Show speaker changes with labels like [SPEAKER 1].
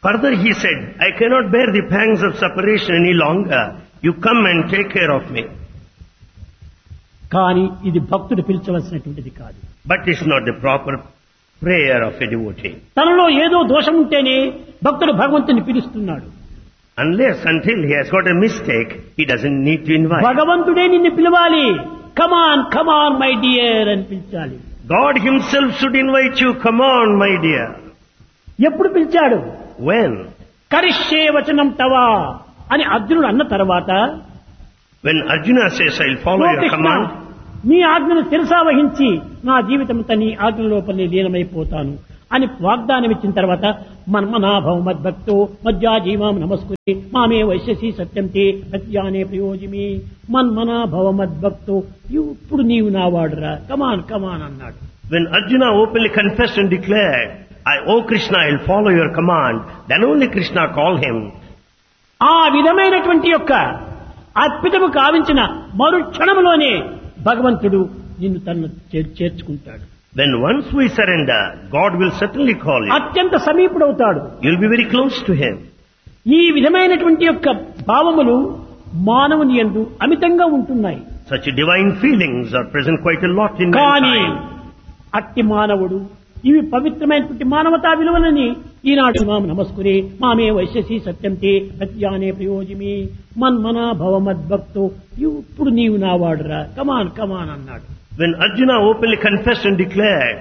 [SPEAKER 1] Further he said, I cannot bear the pangs of separation any longer. You come and take care of me.
[SPEAKER 2] కానీ ఇది భక్తుడు పిలిచవలసినటువంటిది కాదు.
[SPEAKER 1] But it's not the proper prayer of a devotee.
[SPEAKER 2] తనలో ఏదో దోషం ఉంటేనే భక్తుడు భగవంతుని పిలుస్తున్నాడు.
[SPEAKER 1] Unless until he has got a mistake, he doesn't need to invite.
[SPEAKER 2] భగవంతుడే నిన్ను పిలవాలి. కమాన్ మై డియర్ అని పిలిచాలి.
[SPEAKER 1] God himself should invite you. Come on, my dear.
[SPEAKER 2] ఎప్పుడు పిలిచాడు?
[SPEAKER 1] When?
[SPEAKER 2] కరిష్యే వచనం తవా అని అర్జునుడు అన్న తర్వాత,
[SPEAKER 1] When Arjuna says, I'll follow
[SPEAKER 2] "oh
[SPEAKER 1] your
[SPEAKER 2] Krishna,
[SPEAKER 1] command,
[SPEAKER 2] నీ ఆజ్ఞను శిరసావహించి నా జీవితంతో నీ ఆజ్ఞ లోపలనే లీనమైపోతాను అని వాగ్దానం ఇచ్చిన తర్వాత, మన్మనాభవ మద్భక్తో మజ్జాజీవాం నమస్కురి మామే వైశ్యసి సత్యంతే ప్రత్యానే ప్రయోజిమి. మన్మనాభవ మద్భక్తో, ఇప్పుడు నీవు నా వాడురా, కమాన్ అన్నాడు.
[SPEAKER 1] when Arjuna openly confessed and declared, O Krishna, I'll follow your command, then only Krishna called him.
[SPEAKER 2] ఆ విధమైనటువంటి యొక్క అద్భుతము కావించిన మరు క్షణంలోనే భగవంతుడు నిన్ను తను చేర్చుకుంటాడు.
[SPEAKER 1] When once we surrender, God will certainly call you.
[SPEAKER 2] అత్యంత సమీపుడవుతాడు.
[SPEAKER 1] You'll be very close to him.
[SPEAKER 2] ఈ విధమైనటువంటి యొక్క భావములు మానవుని యందు అమితంగా ఉంటున్నాయి.
[SPEAKER 1] Such divine feelings are present quite a lot in
[SPEAKER 2] కానీ
[SPEAKER 1] mankind.
[SPEAKER 2] అట్టి మానవుడు ఇవి పవిత్రమైనటువంటి మానవతా విలువలని ఈనాడు మాం నమస్కురే మామే వైశ్యసి సత్యంతే ప్రత్యానే ప్రయోజిమి మన్మనా భవ మద్భక్తో, ఇప్పుడు నీవు నా వాడురా, కమాన్ అన్నాడు.
[SPEAKER 1] When Arjuna openly confessed and declared,